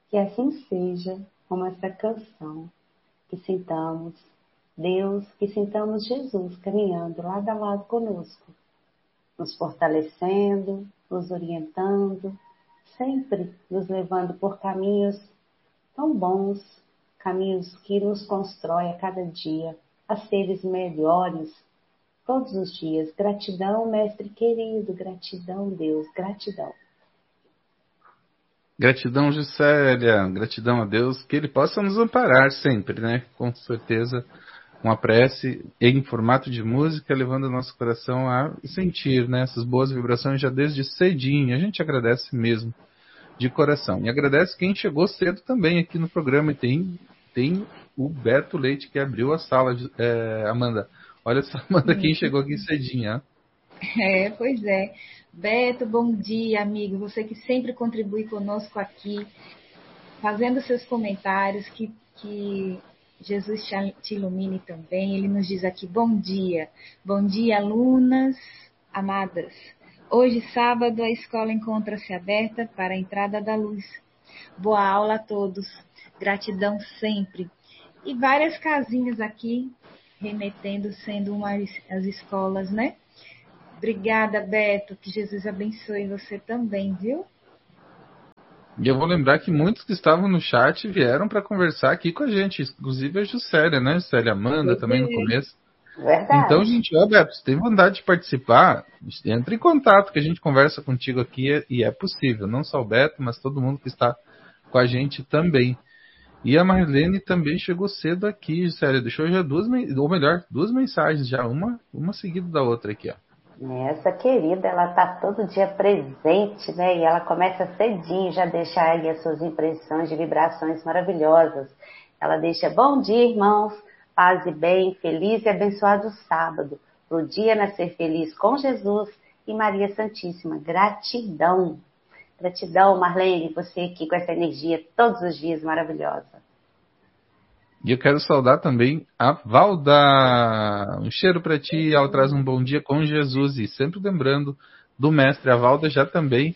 Que assim seja, como essa canção, que sintamos Deus, que sintamos Jesus caminhando lado a lado conosco, nos fortalecendo, nos orientando, sempre nos levando por caminhos tão bons, caminhos que nos constroem a cada dia a seres melhores, todos os dias. Gratidão, Mestre querido, gratidão, Deus, gratidão. Gratidão, Juscelia, gratidão a Deus, que Ele possa nos amparar sempre, né? Com certeza, uma prece em formato de música, levando o nosso coração a sentir, né, essas boas vibrações já desde cedinho. A gente agradece mesmo, de coração. E agradece quem chegou cedo também aqui no programa. E tem o Beto Leite que abriu a sala, Amanda. Olha só, Amanda, quem chegou aqui cedinho, ó. Pois é. Beto, bom dia, amigo. Você que sempre contribui conosco aqui, fazendo seus comentários, que Jesus te ilumine também. Ele nos diz aqui, bom dia. Bom dia, alunas amadas. Hoje, sábado, a escola encontra-se aberta para a entrada da luz. Boa aula a todos. Gratidão sempre. E várias casinhas aqui, remetendo, sendo as escolas, né? Obrigada, Beto. Que Jesus abençoe você também, viu? E eu vou lembrar que muitos que estavam no chat vieram para conversar aqui com a gente, inclusive a Juscelia, né? Juscelia, Amanda também no começo. Verdade. Então, gente, Beto, se tem vontade de participar, entre em contato, que a gente conversa contigo aqui e é possível. Não só o Beto, mas todo mundo que está com a gente também. E a Marlene também chegou cedo aqui, Juscelia. Deixou já duas mensagens já, uma seguida da outra aqui, ó. Essa querida, ela tá todo dia presente, né? E ela começa cedinho, já deixa aí as suas impressões de vibrações maravilhosas. Ela deixa, bom dia, irmãos, paz e bem, feliz e abençoado sábado, pro dia nascer feliz com Jesus e Maria Santíssima. Gratidão. Gratidão, Marlene, você aqui com essa energia todos os dias maravilhosa. E eu quero saudar também a Valda. Um cheiro para ti, ela traz um bom dia com Jesus. E sempre lembrando do mestre, a Valda já também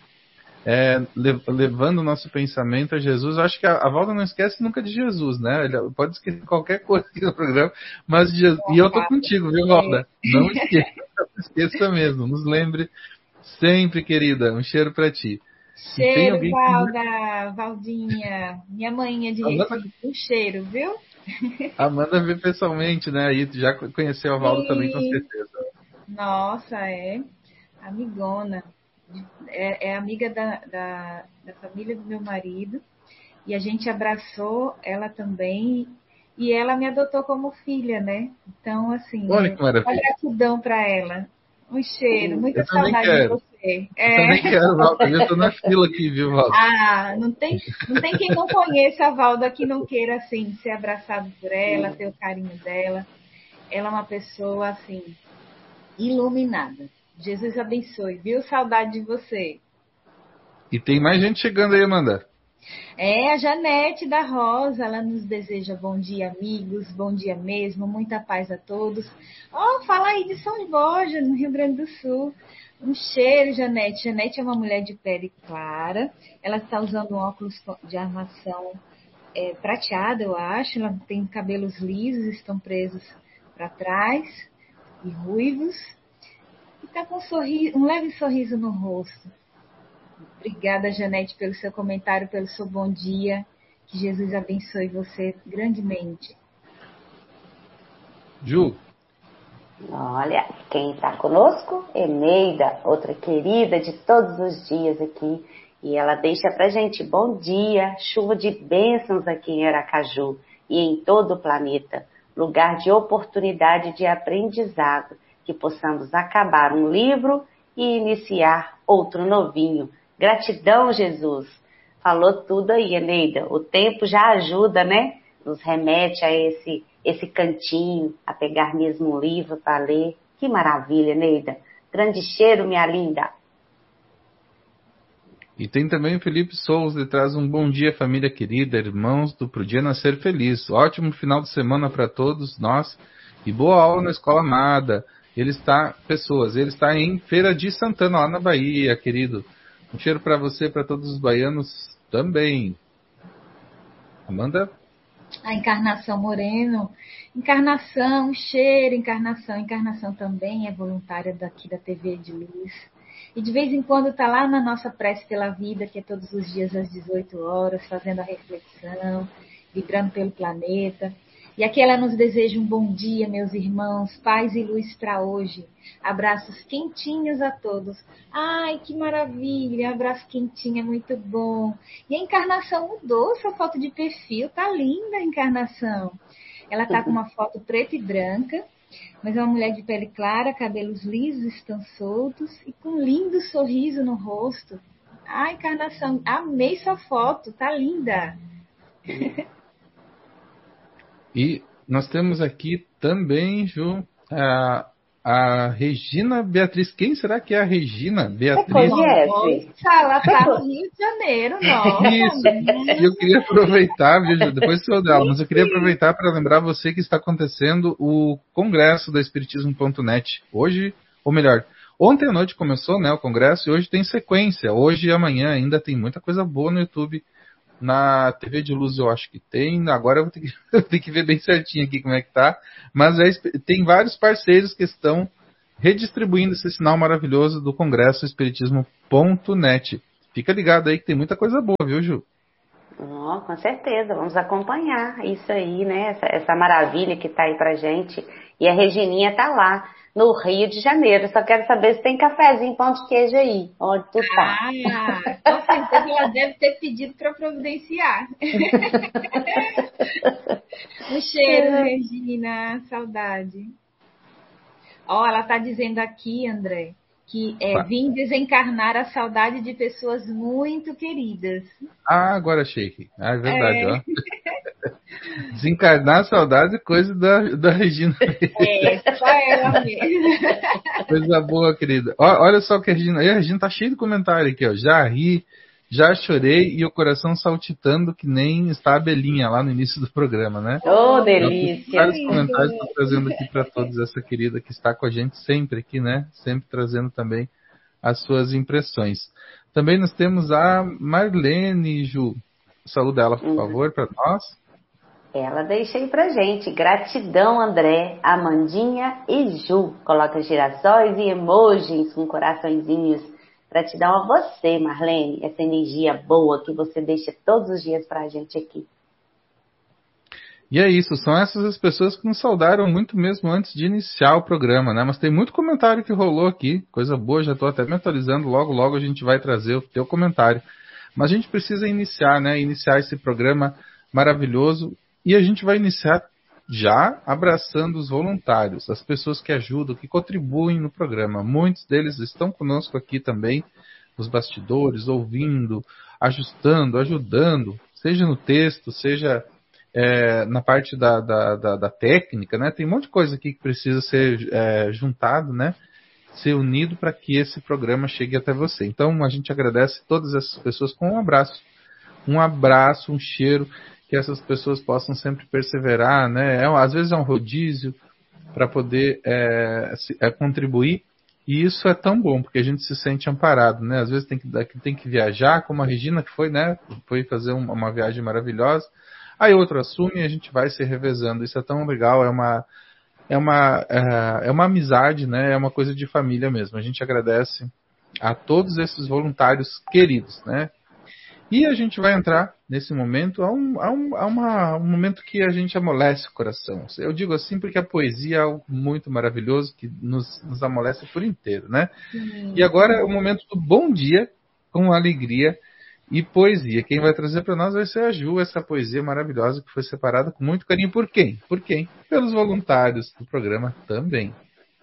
levando o nosso pensamento a Jesus. Eu acho que a Valda não esquece nunca de Jesus, né? Ele pode esquecer qualquer coisa aqui no programa, mas e eu tô contigo, viu, Valda? Não esqueça mesmo. Nos lembre sempre, querida. Um cheiro para ti. Cheiro, Valda, Valdinha, minha manhinha de Recife, um cheiro, viu? Amanda vê pessoalmente, né? Aí tu já conheceu a Valda também, com certeza. Nossa, amigona. É amiga da família do meu marido. E a gente abraçou ela também. E ela me adotou como filha, né? Então, assim, olha que maravilha. Uma gratidão para ela. Um cheiro, muita eu saudade de você. Eu também quero, Valda. Eu tô na fila aqui, viu, Valda? Não tem quem não conheça a Valda que não queira, assim, ser abraçado por ela, ter o carinho dela. Ela é uma pessoa, assim, iluminada. Jesus abençoe, viu? Saudade de você. E tem mais gente chegando aí, Amanda. A Janete da Rosa, ela nos deseja bom dia, amigos, bom dia mesmo, muita paz a todos. Fala aí de São Borja, no Rio Grande do Sul. Um cheiro, Janete. Janete é uma mulher de pele clara, ela está usando um óculos de armação prateada, eu acho. Ela tem cabelos lisos, estão presos para trás e ruivos. E está com um leve sorriso no rosto. Obrigada, Janete, pelo seu comentário, pelo seu bom dia. Que Jesus abençoe você grandemente. Ju. Olha, quem está conosco? Eneida, outra querida de todos os dias aqui. E ela deixa pra gente, bom dia, chuva de bênçãos aqui em Aracaju e em todo o planeta. Lugar de oportunidade de aprendizado, que possamos acabar um livro e iniciar outro novinho. Gratidão, Jesus. Falou tudo aí, Eneida. O tempo já ajuda, né? Nos remete a esse cantinho, a pegar mesmo um livro para ler. Que maravilha, Eneida. Grande cheiro, minha linda. E tem também o Felipe Souza, ele traz um bom dia, família querida, irmãos do Pro Dia Nascer Feliz. Ótimo final de semana para todos nós e boa aula na Escola Amada. Ele está em Feira de Santana, lá na Bahia, querido. Um cheiro para você, para todos os baianos também. Manda. A Encarnação Moreno. Encarnação, cheiro, Encarnação. Encarnação também é voluntária daqui da TV de Luz. E de vez em quando está lá na nossa prece pela vida, que é todos os dias às 18 horas, fazendo a reflexão, vibrando pelo planeta. E aqui ela nos deseja um bom dia, meus irmãos, paz e luz para hoje. Abraços quentinhos a todos. Ai, que maravilha, abraço quentinho, é muito bom. E a Encarnação mudou sua foto de perfil, tá linda a Encarnação. Ela tá com uma foto preta e branca, mas é uma mulher de pele clara, cabelos lisos estão soltos e com um lindo sorriso no rosto. Ai, Encarnação, amei sua foto, tá linda. E nós temos aqui também, Ju, a Regina Beatriz. Quem será que é a Regina Beatriz? Nossa, ela tá no Rio de Janeiro, nossa. Isso. E eu queria aproveitar, viu, Ju, depois sou dela, mas eu queria aproveitar para lembrar você que está acontecendo o congresso da Espiritismo.net. Hoje, ou melhor, ontem à noite começou, né, o congresso, e hoje tem sequência. Hoje e amanhã ainda tem muita coisa boa no YouTube. Na TV de Luz eu acho que tem, agora eu vou ter que ver bem certinho aqui como é que tá, mas tem vários parceiros que estão redistribuindo esse sinal maravilhoso do Congresso Espiritismo.net. Fica ligado aí que tem muita coisa boa, viu, Ju? Oh, com certeza, vamos acompanhar isso aí, né, essa maravilha que tá aí pra gente, e a Regininha tá lá, no Rio de Janeiro. Só quero saber se tem cafezinho, pão de queijo aí, onde tu tá. Com certeza ela deve ter pedido para providenciar. Um cheiro, Regina, saudade. Ela tá dizendo aqui, André, que vim desencarnar a saudade de pessoas muito queridas. Agora achei aqui. É verdade, ó. Desencarnar a saudade é coisa da Regina. Só ela mesmo. Coisa boa, querida. Olha só que a Regina tá cheia de comentário aqui, ó. Já ri, já chorei e o coração saltitando que nem está a abelhinha lá no início do programa, né? Delícia! Vários comentários estão trazendo aqui para todos essa querida que está com a gente sempre aqui, né? Sempre trazendo também as suas impressões. Também nós temos a Marlene, Ju. Saúde ela, por favor, para nós. Ela deixa aí pra gente. Gratidão, André, Amandinha e Ju. Coloca girassóis e emojis com coraçõezinhos. Gratidão a você, Marlene. Essa energia boa que você deixa todos os dias pra gente aqui. E é isso, são essas as pessoas que nos saudaram muito mesmo antes de iniciar o programa, né? Mas tem muito comentário que rolou aqui, coisa boa, já estou até me atualizando, logo a gente vai trazer o teu comentário. Mas a gente precisa iniciar, né? Iniciar esse programa maravilhoso. E a gente vai iniciar já abraçando os voluntários, as pessoas que ajudam, que contribuem no programa. Muitos deles estão conosco aqui também, nos bastidores, ouvindo, ajustando, ajudando, seja no texto, seja na parte da técnica, né? Tem um monte de coisa aqui que precisa ser juntado, né? Ser unido para que esse programa chegue até você. Então a gente agradece todas essas pessoas com um abraço, um cheiro, que essas pessoas possam sempre perseverar, né? Às vezes é um rodízio para poder contribuir, e isso é tão bom, porque a gente se sente amparado, né? Às vezes tem que viajar, como a Regina que foi, né? Foi fazer uma viagem maravilhosa, aí outro assume e a gente vai se revezando. Isso é tão legal, é uma amizade, né? É uma coisa de família mesmo. A gente agradece a todos esses voluntários queridos, né? E a gente vai entrar nesse momento a um momento que a gente amolece o coração. Eu digo assim porque a poesia é algo muito maravilhoso que nos amolece por inteiro, né? E agora é o momento do bom dia com alegria e poesia. Quem vai trazer para nós vai ser a Ju, essa poesia maravilhosa que foi separada com muito carinho. Por quem? Por quem? Pelos voluntários do programa também.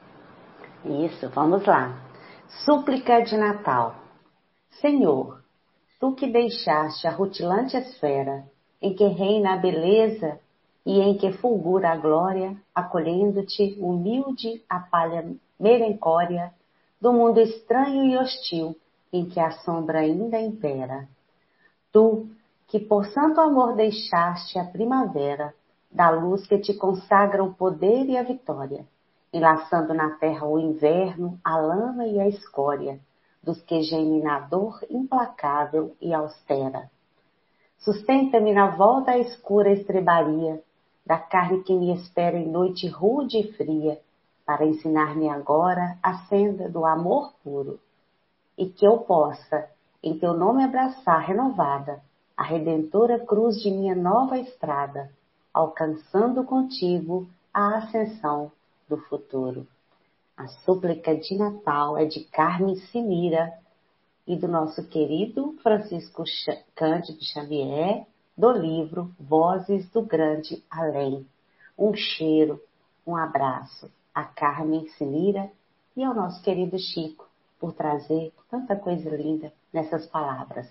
Isso, vamos lá. Súplica de Natal. Senhor, tu que deixaste a rutilante esfera, em que reina a beleza e em que fulgura a glória, acolhendo-te humilde a palha merencória do mundo estranho e hostil, em que a sombra ainda impera. Tu, que por santo amor deixaste a primavera, da luz que te consagra o poder e a vitória, enlaçando na terra o inverno, a lama e a escória, dos que gemem na dor implacável e austera. Sustenta-me na volta à escura estrebaria da carne que me espera em noite rude e fria, para ensinar-me agora a senda do amor puro, e que eu possa, em teu nome abraçar renovada, a redentora cruz de minha nova estrada, alcançando contigo a ascensão do futuro. A súplica de Natal é de Carmen Simira e do nosso querido Francisco Cândido Xavier, do livro Vozes do Grande Além. Um cheiro, um abraço a Carmen Simira e ao nosso querido Chico, por trazer tanta coisa linda nessas palavras.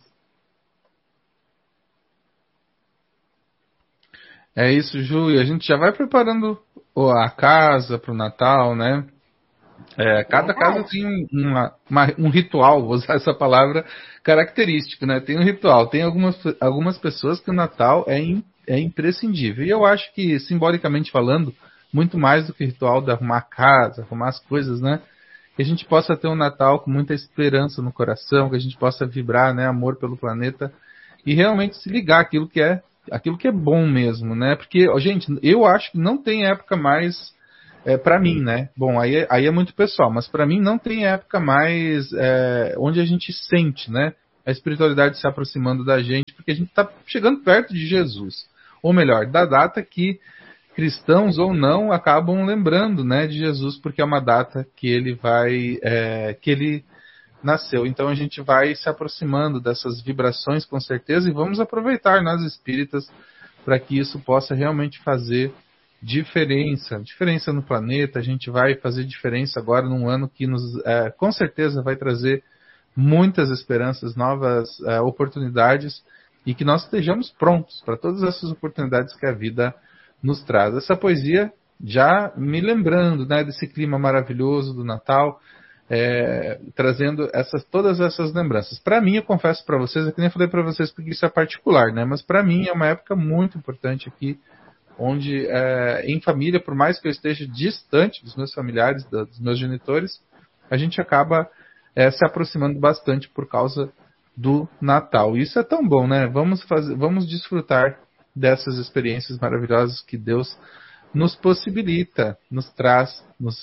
É isso, Ju, e a gente já vai preparando a casa para o Natal, né? Cada casa tem um ritual, vou usar essa palavra, característico, né? Tem um ritual. Tem algumas pessoas que o Natal é imprescindível. E eu acho que, simbolicamente falando, muito mais do que o ritual de arrumar a casa, arrumar as coisas, né? Que a gente possa ter um Natal com muita esperança no coração, que a gente possa vibrar, né, amor pelo planeta e realmente se ligar àquilo que é bom mesmo, né? Porque, gente, eu acho que não tem época mais para mim, né? Bom, aí é muito pessoal, mas para mim não tem época mais onde a gente sente, né? A espiritualidade se aproximando da gente, porque a gente está chegando perto de Jesus. Ou melhor, da data que cristãos ou não acabam lembrando, né, de Jesus, porque é uma data que ele nasceu. Então a gente vai se aproximando dessas vibrações com certeza e vamos aproveitar nós espíritas para que isso possa realmente fazer diferença no planeta. A gente vai fazer diferença agora num ano que com certeza vai trazer muitas esperanças, novas oportunidades e que nós estejamos prontos para todas essas oportunidades que a vida nos traz. Essa poesia já me lembrando, né, desse clima maravilhoso do Natal, trazendo todas essas lembranças. Para mim, eu confesso para vocês, eu que nem falei para vocês porque isso é particular, né, mas para mim é uma época muito importante aqui, onde em família, por mais que eu esteja distante dos meus familiares, dos meus genitores, a gente acaba se aproximando bastante por causa do Natal. E isso é tão bom, né? Vamos desfrutar dessas experiências maravilhosas que Deus nos possibilita, nos traz, nos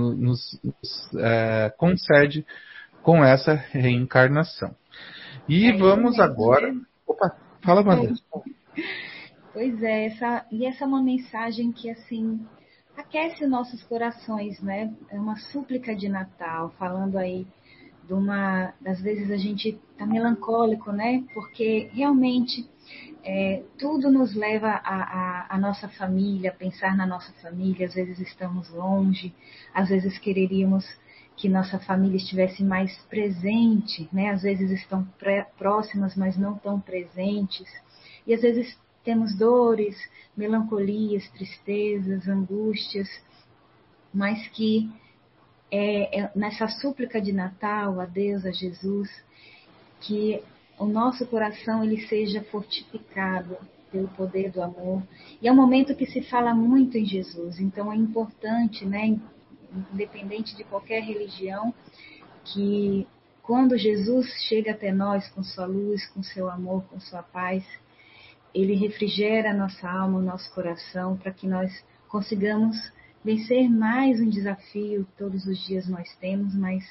concede com essa reencarnação. E vamos agora... Opa, fala, Wanda. Pois é, essa é uma mensagem que, assim, aquece nossos corações, né? É uma súplica de Natal, falando aí das vezes a gente tá melancólico, né? Porque realmente tudo nos leva à nossa família, a pensar na nossa família. Às vezes estamos longe, às vezes quereríamos que nossa família estivesse mais presente, né? Às vezes estão próximas, mas não tão presentes. E às vezes temos dores, melancolias, tristezas, angústias, mas que nessa súplica de Natal a Deus, a Jesus, que o nosso coração ele seja fortificado pelo poder do amor. E é um momento que se fala muito em Jesus, então é importante, né, independente de qualquer religião, que quando Jesus chega até nós com sua luz, com seu amor, com sua paz, ele refrigera a nossa alma, o nosso coração, para que nós consigamos vencer mais um desafio que todos os dias nós temos, mas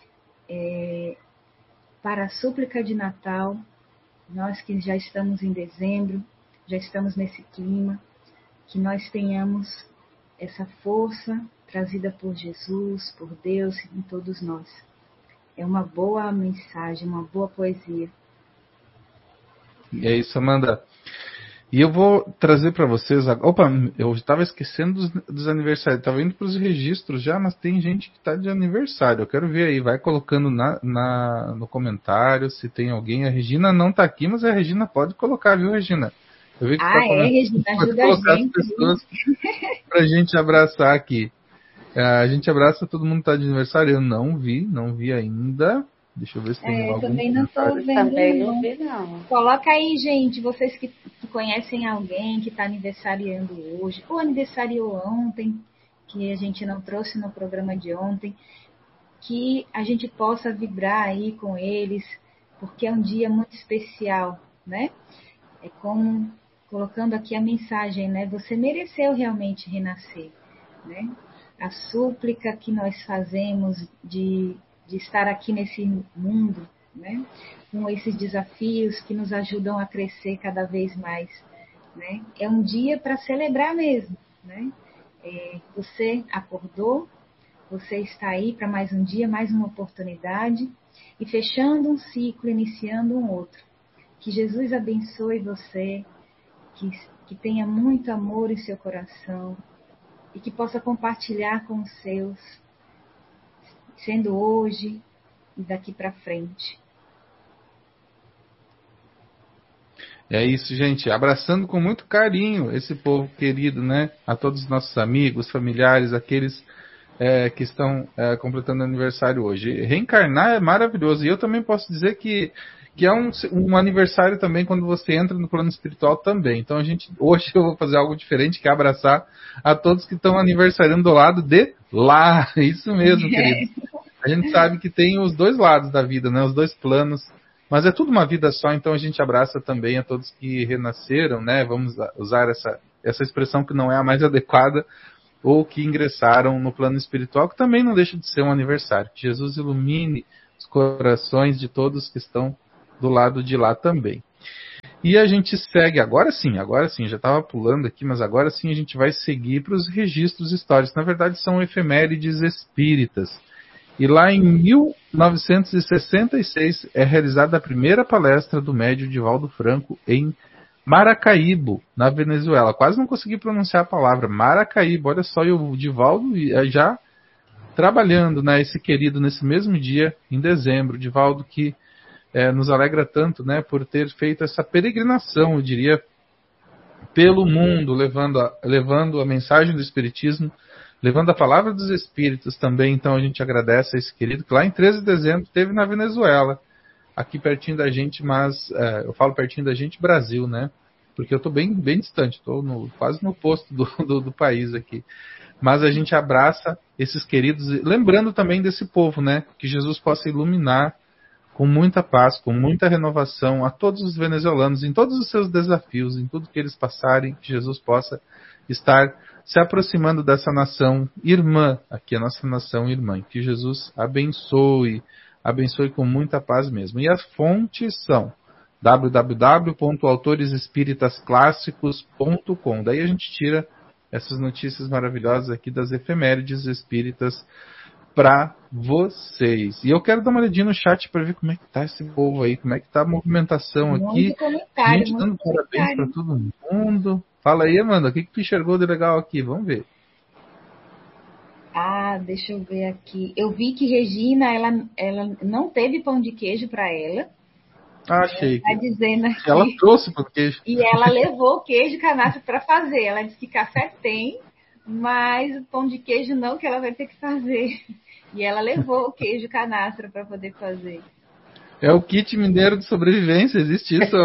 para a súplica de Natal, nós que já estamos em dezembro, já estamos nesse clima, que nós tenhamos essa força trazida por Jesus, por Deus em todos nós. É uma boa mensagem, uma boa poesia. E é isso, Amanda. E eu vou trazer para vocês... Opa, eu estava esquecendo dos aniversários. Estava indo para os registros já, mas tem gente que está de aniversário. Eu quero ver aí. Vai colocando no comentário se tem alguém. A Regina não está aqui, mas a Regina pode colocar, viu, Regina? Eu vi que Regina, ajuda colocar a gente. As pessoas para a gente abraçar aqui. A gente abraça todo mundo que está de aniversário. Eu não vi ainda. Deixa eu ver se tem algum. Também não estou vendo. Também não vi, não. Coloca aí, gente, vocês que conhecem alguém que está aniversariando hoje, ou aniversariou ontem, que a gente não trouxe no programa de ontem, que a gente possa vibrar aí com eles, porque é um dia muito especial, né? É como, colocando aqui a mensagem, né? Você mereceu realmente renascer, né? A súplica que nós fazemos de estar aqui nesse mundo, né? Com esses desafios que nos ajudam a crescer cada vez mais, né? É um dia para celebrar mesmo, né? Você acordou, você está aí para mais um dia, mais uma oportunidade, e fechando um ciclo, iniciando um outro. Que Jesus abençoe você, que tenha muito amor em seu coração e que possa compartilhar com os seus, sendo hoje e daqui para frente. É isso, gente. Abraçando com muito carinho esse povo querido, né? A todos os nossos amigos, familiares, aqueles que estão completando aniversário hoje. Reencarnar é maravilhoso. E eu também posso dizer que é um aniversário também quando você entra no plano espiritual também. Então hoje eu vou fazer algo diferente, que é abraçar a todos que estão aniversariando do lado de lá. Isso mesmo, queridos. A gente sabe que tem os dois lados da vida, né? Os dois planos. Mas é tudo uma vida só, então a gente abraça também a todos que renasceram, né? Vamos usar essa expressão que não é a mais adequada, ou que ingressaram no plano espiritual, que também não deixa de ser um aniversário. Que Jesus ilumine os corações de todos que estão do lado de lá também. E a gente segue, agora sim, já estava pulando aqui, mas agora sim a gente vai seguir para os registros históricos. Na verdade são efemérides espíritas. E lá em 1966 é realizada a primeira palestra do médium Divaldo Franco em Maracaibo, na Venezuela. Quase não consegui pronunciar a palavra. Maracaibo, olha só, e o Divaldo já trabalhando, né, esse querido nesse mesmo dia, em dezembro. Divaldo que nos alegra tanto, né, por ter feito essa peregrinação, eu diria, pelo mundo, levando a mensagem do Espiritismo, levando a palavra dos Espíritos também. Então a gente agradece a esse querido, que lá em 13 de dezembro esteve na Venezuela, aqui pertinho da gente, mas eu falo pertinho da gente, Brasil, né? Porque eu estou bem distante, estou quase no oposto do país aqui. Mas a gente abraça esses queridos, lembrando também desse povo, né? Que Jesus possa iluminar com muita paz, com muita renovação a todos os venezuelanos, em todos os seus desafios, em tudo que eles passarem, que Jesus possa estar se aproximando dessa nação irmã, aqui a nossa nação irmã. Que Jesus abençoe com muita paz mesmo. E as fontes são www.autoresespiritasclassicos.com. Daí a gente tira essas notícias maravilhosas aqui das efemérides espíritas para vocês. E eu quero dar uma olhadinha no chat para ver como é que tá esse povo aí, como é que tá a movimentação aqui. Gente dando parabéns para todo mundo. Fala aí, Amanda, o que tu enxergou de legal aqui? Vamos ver. Deixa eu ver aqui. Eu vi que Regina, ela não teve pão de queijo para ela. Achei. Tá dizendo aqui. Ela trouxe pão de queijo. E ela levou o queijo canastra para fazer. Ela disse que café tem, mas o pão de queijo não, que ela vai ter que fazer. E ela levou o queijo canastra para poder fazer. É o kit mineiro de sobrevivência, existe isso?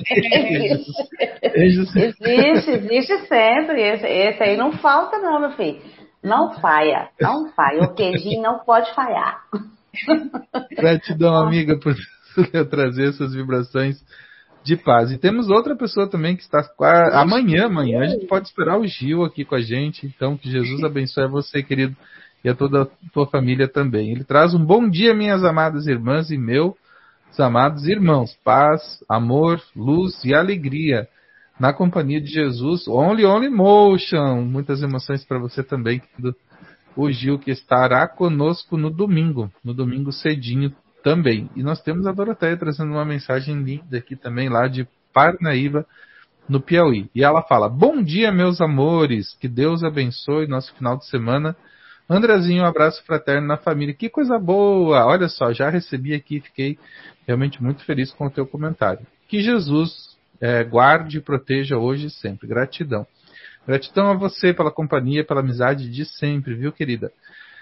Existe sempre. Esse aí não falta não, meu filho. Não falha. O queijinho não pode falhar. Gratidão, amiga, por trazer essas vibrações de paz. E temos outra pessoa também que está amanhã a gente pode esperar o Gil aqui com a gente. Então, que Jesus abençoe você, querido, e a toda a tua família também. Ele traz um bom dia, minhas amadas irmãs e meus amados irmãos. Paz, amor, luz e alegria na companhia de Jesus. Only motion. Muitas emoções para você também, querido. O Gil, que estará conosco no domingo cedinho também. E nós temos a Doroteia trazendo uma mensagem linda aqui também, lá de Parnaíba, no Piauí. E ela fala: bom dia, meus amores, que Deus abençoe nosso final de semana. Andrezinho, um abraço fraterno na família. Que coisa boa! Olha só, já recebi aqui, fiquei realmente muito feliz com o teu comentário. Que Jesus guarde e proteja hoje e sempre. Gratidão. Gratidão a você pela companhia, pela amizade de sempre, viu, querida?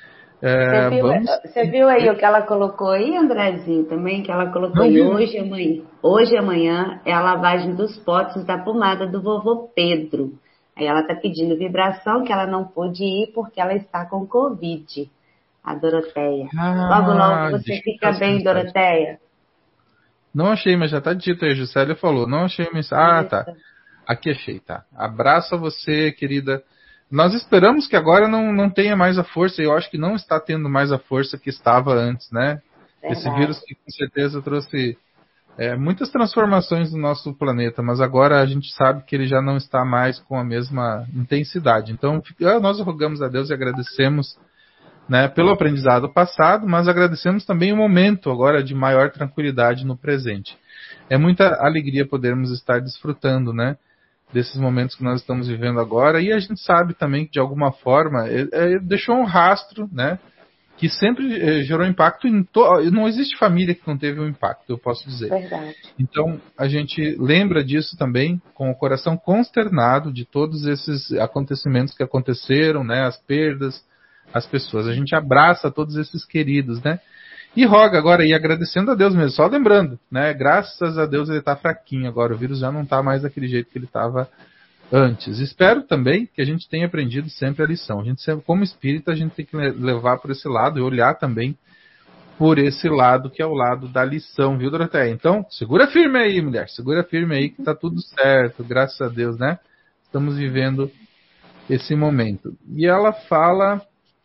Você viu aí o que ela colocou aí, Andrezinho, também? Que ela colocou aí hoje e amanhã é a lavagem dos potes da pomada do vovô Pedro. Aí ela está pedindo vibração, que ela não pôde ir porque ela está com Covid, a Doroteia. Logo você fica bem, Doroteia. Não achei, mas já tá dito aí, Juscelia falou. Não achei a mensagem. Ah, tá. Aqui achei, tá. Abraço a você, querida. Nós esperamos que agora não tenha mais a força, e eu acho que não está tendo mais a força que estava antes, né? Verdade. Esse vírus que com certeza trouxe muitas transformações no nosso planeta, mas agora a gente sabe que ele já não está mais com a mesma intensidade. Então, nós rogamos a Deus e agradecemos, né, pelo aprendizado passado, mas agradecemos também o momento agora de maior tranquilidade no presente. É muita alegria podermos estar desfrutando, né, desses momentos que nós estamos vivendo agora, e a gente sabe também que de alguma forma deixou um rastro, né, que sempre gerou impacto não existe família que não teve um impacto, eu posso dizer. Verdade. Então, a gente lembra disso também com o coração consternado de todos esses acontecimentos que aconteceram, né, as perdas, as pessoas. A gente abraça todos esses queridos, né? E roga agora, e agradecendo a Deus mesmo, só lembrando, né? Graças a Deus ele está fraquinho agora, o vírus já não está mais daquele jeito que ele estava antes. Espero também que a gente tenha aprendido sempre a lição. A gente sempre, como espírita, a gente tem que levar por esse lado e olhar também por esse lado, que é o lado da lição, viu, Doroteia? Então, segura firme aí, mulher, segura firme aí que tá tudo certo, graças a Deus, né? Estamos vivendo esse momento. E ela fala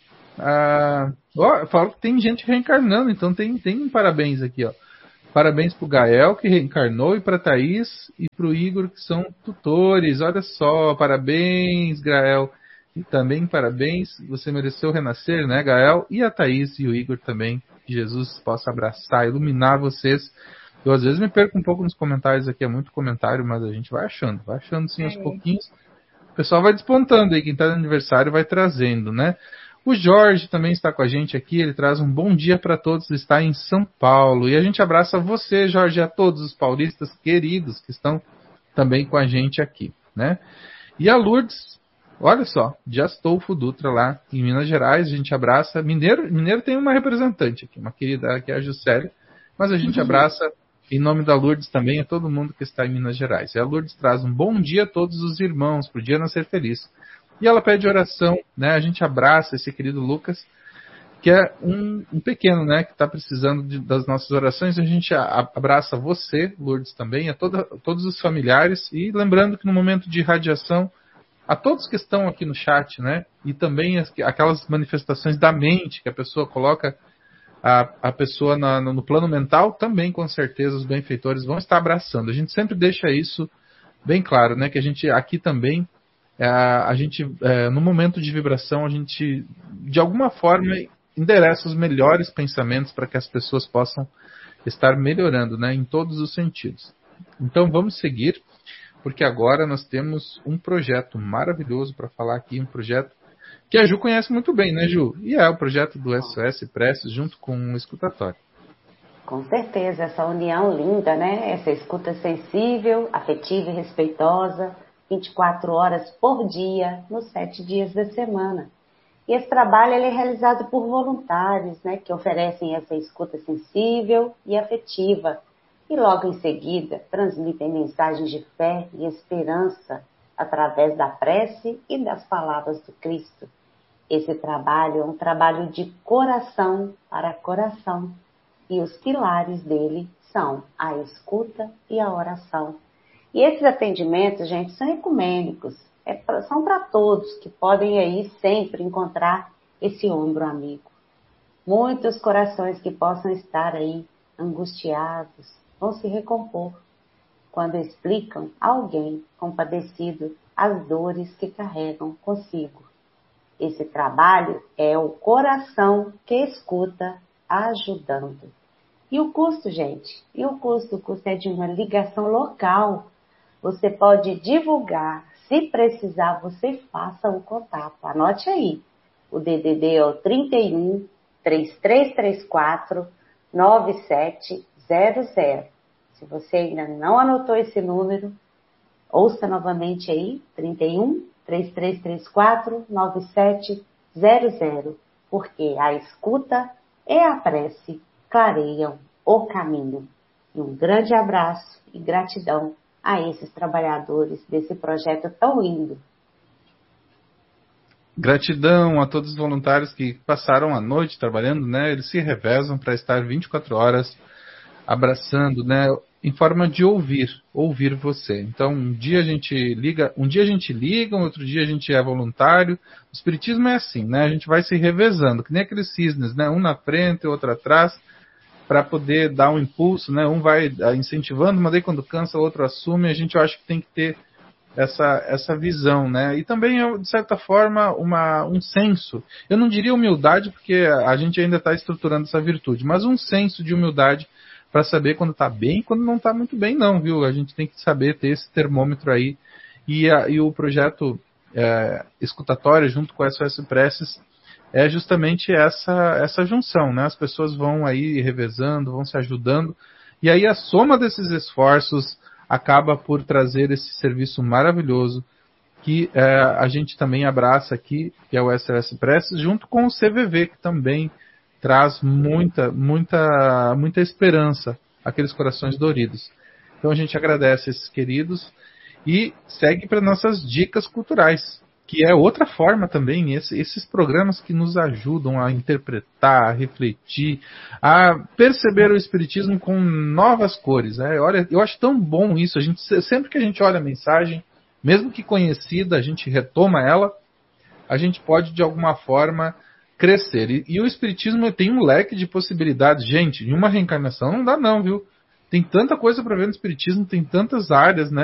fala que tem gente reencarnando, então tem parabéns aqui, ó. Parabéns pro Gael, que reencarnou, e pra Thaís e pro Igor, que são tutores. Olha só, parabéns, Gael. E também parabéns, você mereceu renascer, né, Gael? E a Thaís e o Igor também. Que Jesus possa abraçar, iluminar vocês. Eu às vezes me perco um pouco nos comentários aqui, é muito comentário, mas a gente vai achando sim aos pouquinhos. O pessoal vai despontando aí, quem tá no aniversário vai trazendo, né? O Jorge também está com a gente aqui, ele traz um bom dia para todos, está em São Paulo. E a gente abraça você, Jorge, e a todos os paulistas queridos que estão também com a gente aqui, né? E a Lourdes, olha só, de Astolfo Dutra lá em Minas Gerais, a gente abraça. Mineiro tem uma representante aqui, uma querida que é a Juscelia, mas a gente abraça em nome da Lourdes também a todo mundo que está em Minas Gerais. E a Lourdes traz um bom dia a todos os irmãos, para o dia nascer feliz. E ela pede oração, né? A gente abraça esse querido Lucas, que é um pequeno, né? Que está precisando das nossas orações. A gente abraça você, Lourdes, também, a todos os familiares. E lembrando que no momento de radiação, a todos que estão aqui no chat, né? E também aquelas manifestações da mente que a pessoa coloca a pessoa no plano mental, também com certeza os benfeitores vão estar abraçando. A gente sempre deixa isso bem claro, né? Que a gente aqui também no momento de vibração, a gente, de alguma forma, endereça os melhores pensamentos para que as pessoas possam estar melhorando, né, em todos os sentidos. Então, vamos seguir, porque agora nós temos um projeto maravilhoso para falar aqui, um projeto que a Ju conhece muito bem, né, Ju? E é o projeto do SOS Preces, junto com o Escutatório. Com certeza, essa união linda, né? Essa escuta sensível, afetiva e respeitosa, 24 horas por dia, nos 7 dias da semana. E esse trabalho ele é realizado por voluntários, né, que oferecem essa escuta sensível e afetiva. E logo em seguida transmitem mensagens de fé e esperança através da prece e das palavras do Cristo. Esse trabalho é um trabalho de coração para coração. E os pilares dele são a escuta e a oração. E esses atendimentos, gente, são ecumênicos. São para todos que podem aí sempre encontrar esse ombro amigo. Muitos corações que possam estar aí angustiados vão se recompor quando explicam a alguém compadecido as dores que carregam consigo. Esse trabalho é o coração que escuta ajudando. E o custo, gente? O custo é de uma ligação local. Você pode divulgar. Se precisar, você faça o contato. Anote aí. O DDD é o 31 3334 9700. Se você ainda não anotou esse número, ouça novamente aí. 31 3334 9700. Porque a escuta e a prece clareiam o caminho. E um grande abraço e gratidão a esses trabalhadores desse projeto tão lindo. Gratidão a todos os voluntários que passaram a noite trabalhando, né? Eles se revezam para estar 24 horas abraçando, né, em forma de ouvir você. Então, um dia a gente liga, outro dia a gente é voluntário. O espiritismo é assim, né? A gente vai se revezando, que nem aqueles cisnes, né? Um na frente, outro atrás, para poder dar um impulso, né? Um vai incentivando, mas daí quando cansa, o outro assume. A gente, eu acho que tem que ter essa visão, né? E também, de certa forma, um senso. Eu não diria humildade, porque a gente ainda está estruturando essa virtude, mas um senso de humildade para saber quando está bem e quando não está muito bem, não, viu? A gente tem que saber ter esse termômetro aí. E o projeto escutatório, junto com a SOS Preces, é justamente essa junção, né? As pessoas vão aí revezando, vão se ajudando, e aí a soma desses esforços acaba por trazer esse serviço maravilhoso que a gente também abraça aqui, que é o SOS Preces, junto com o CVV, que também traz muita esperança àqueles corações doridos. Então a gente agradece esses queridos e segue para nossas dicas culturais, que é outra forma também, esses programas que nos ajudam a interpretar, a refletir, a perceber o Espiritismo com novas cores. Né? Olha, eu acho tão bom isso. Sempre que a gente olha a mensagem, mesmo que conhecida, a gente retoma ela, a gente pode de alguma forma crescer. E o Espiritismo tem um leque de possibilidades. Gente, em uma reencarnação não dá não, viu? Tem tanta coisa para ver no Espiritismo, tem tantas áreas, né?